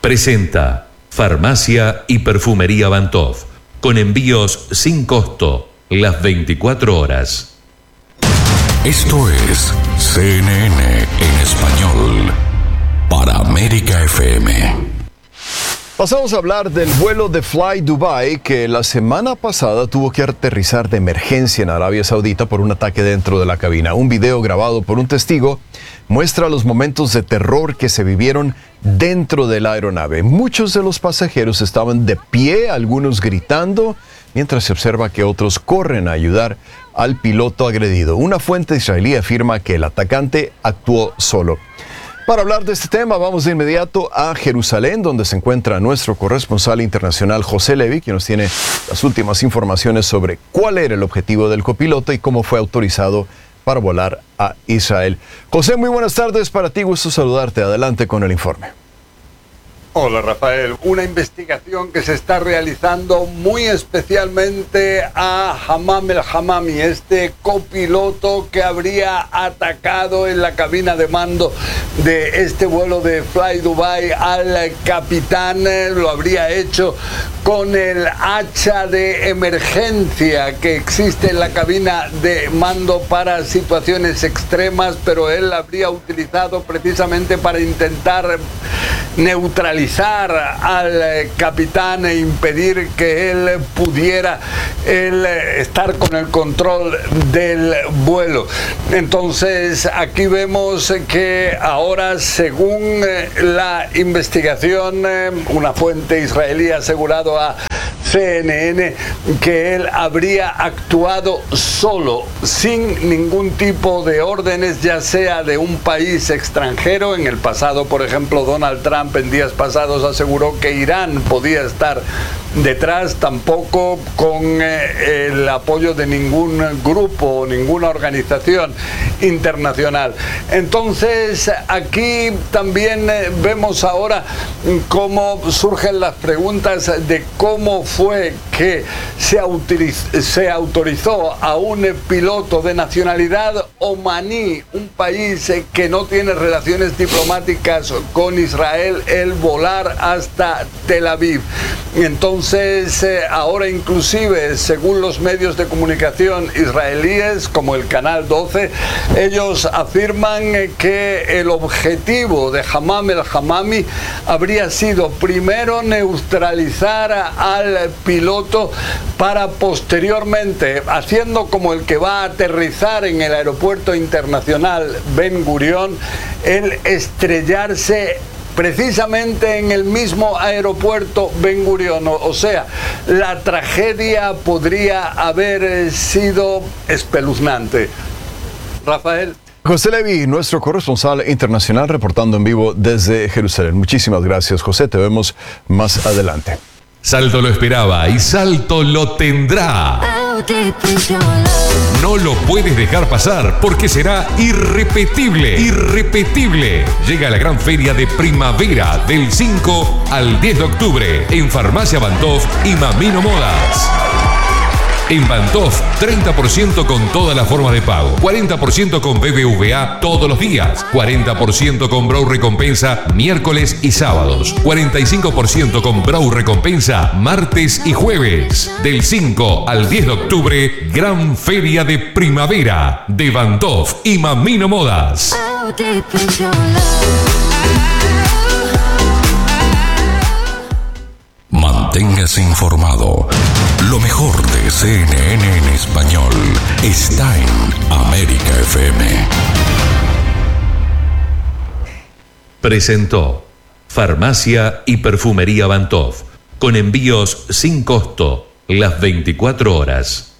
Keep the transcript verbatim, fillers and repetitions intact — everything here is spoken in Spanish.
Presenta Farmacia y Perfumería Bantov, con envíos sin costo las veinticuatro horas. Esto es C N N en español para América F M. Pasamos a hablar del vuelo de Fly Dubai que la semana pasada tuvo que aterrizar de emergencia en Arabia Saudita por un ataque dentro de la cabina. Un video grabado por un testigo muestra los momentos de terror que se vivieron dentro de la aeronave. Muchos de los pasajeros estaban de pie, algunos gritando, mientras se observa que otros corren a ayudar al piloto agredido. Una fuente israelí afirma que el atacante actuó solo. Para hablar de este tema, vamos de inmediato a Jerusalén, donde se encuentra nuestro corresponsal internacional José Levi, quien nos tiene las últimas informaciones sobre cuál era el objetivo del copiloto y cómo fue autorizado para volar a Israel. José, muy buenas tardes para ti, gusto saludarte. Adelante con el informe. Hola Rafael, una investigación que se está realizando muy especialmente a Hammam el Hammami, este copiloto que habría atacado en la cabina de mando de este vuelo de Fly Dubai al capitán. Lo habría hecho con el hacha de emergencia que existe en la cabina de mando para situaciones extremas, pero él la habría utilizado precisamente para intentar neutralizar al capitán e impedir que él pudiera él estar con el control del vuelo. Entonces aquí vemos que ahora, según la investigación, una fuente israelí ha asegurado a C N N que él habría actuado solo, sin ningún tipo de órdenes, ya sea de un país extranjero. En el pasado, por ejemplo, Donald Trump en días pasados aseguró que Irán podía estar detrás, tampoco con eh, el apoyo de ningún grupo o ninguna organización internacional. Entonces aquí también eh, vemos ahora cómo surgen las preguntas de cómo fue que se, autoriz- se autorizó a un piloto de nacionalidad omaní, un país eh, que no tiene relaciones diplomáticas con Israel, el volar hasta Tel Aviv. Entonces eh, ahora inclusive, según los medios de comunicación israelíes como el Canal doce, ellos afirman eh, que el objetivo de Hammam el Hammami habría sido primero neutralizar al piloto para posteriormente, haciendo como el que va a aterrizar en el aeropuerto internacional Ben Gurión, el estrellarse precisamente en el mismo aeropuerto Ben Gurión. O sea, la tragedia podría haber sido espeluznante. Rafael. José Levi, nuestro corresponsal internacional, reportando en vivo desde Jerusalén. Muchísimas gracias, José. Te vemos más adelante. Salto lo esperaba y Salto lo tendrá. No lo puedes dejar pasar porque será irrepetible, irrepetible. Llega la gran feria de primavera del cinco al diez de octubre en Farmacia Bantov y Mamino Modas. En Bantov, treinta por ciento con todas las formas de pago, cuarenta por ciento con B B V A todos los días, cuarenta por ciento con Brow Recompensa miércoles y sábados, cuarenta y cinco por ciento con Brow Recompensa martes y jueves. Del cinco al diez de octubre, gran feria de primavera de Bantov y Mamino Modas. Manténgase informado. Lo mejor de C N N en español está en América F M. Presentó Farmacia y Perfumería Bantov, con envíos sin costo las veinticuatro horas.